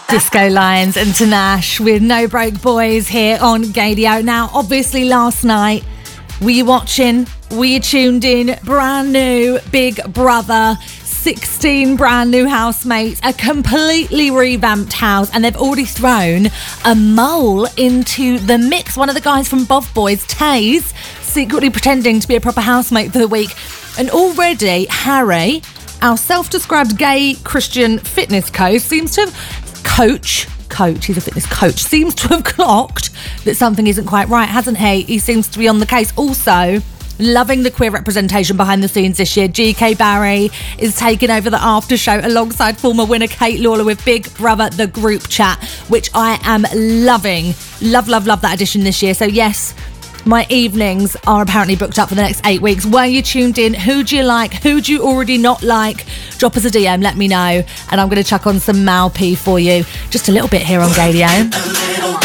Disco Lions and Tanash with No Broke Boys here on Gadio. Now, obviously, last night, were you watching? Were you tuned in? Brand new Big Brother, 16 brand new housemates, a completely revamped house, and they've already thrown a mole into the mix. One of the guys from Bob Boys, Taze, secretly pretending to be a proper housemate for the week. And already, Harry, our self-described gay Christian fitness coach, seems to have he's a fitness coach, seems to have clocked that something isn't quite right, hasn't he? He seems to be on the case. Also, loving the queer representation behind the scenes this year. GK Barry is taking over the after show alongside former winner Kate Lawler with Big Brother, the group chat, which I am loving. Love that edition this year. So yes, my evenings are apparently booked up for the next 8 weeks. Were you tuned in? Who do you like? Who do you already not like? Drop us a DM, let me know. And I'm going to chuck on some Mal P for you. Just a little bit here on Gadio.